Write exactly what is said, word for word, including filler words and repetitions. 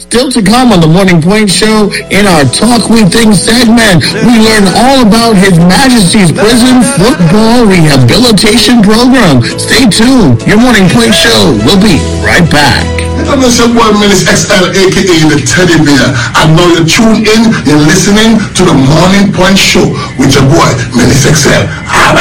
Still to come on the Morning Point Show, in our Talk We Think segment, we learn all about His Majesty's Prison Football Rehabilitation Program. Stay tuned. Your Morning Point Show will be right back. I'm your boy, Menace X L, aka the Teddy Bear. I know you're tuned in, you're listening to the Morning Point Show with your boy, Menace X L.